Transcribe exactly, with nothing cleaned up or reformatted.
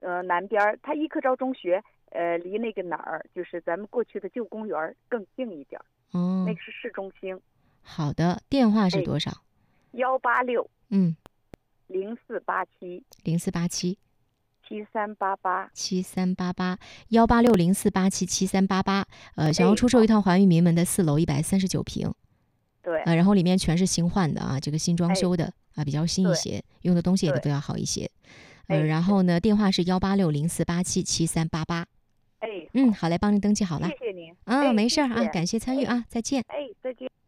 呃南边儿，它一棵昭中学呃离那个哪儿，就是咱们过去的旧公园更近一点。 哦， 那个是市中心。 好的，电话是哎， 多少？ 幺八六嗯， 零四八七零四八七七三八八。 七三八八幺八六零四八七七三八八。呃，想要哎，好， 出售一套华裕名门的四楼一百三十九平， 对， 呃，然后里面全是新换的啊，这个新装哎， 修的啊，比较新一对些，用的东西也对， 都要好一些。呃， 哎是， 然后呢，电话是幺八六零四八七七三八八。 哎嗯， 好， 好嘞，帮您登记好了。 谢谢您， 嗯， 哎没事儿啊， 谢谢， 感谢参与哎啊，再见。 哎再见。